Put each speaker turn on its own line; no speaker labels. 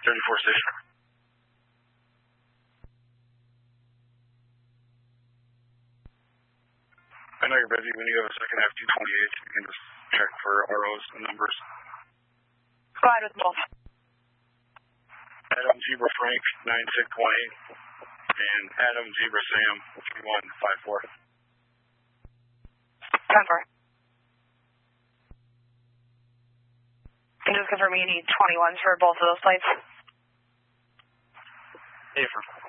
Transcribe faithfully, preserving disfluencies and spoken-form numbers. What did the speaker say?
thirty-four station. I know you're busy. When you have a second F two twenty-eight, you can just check for R Os and numbers.
Go ahead with both.
Adam Zebra Frank, nine six one eight, and Adam Zebra Sam, three one five four.
ten four. Can you just confirm you need twenty-ones for both of those plates?
Affirmative.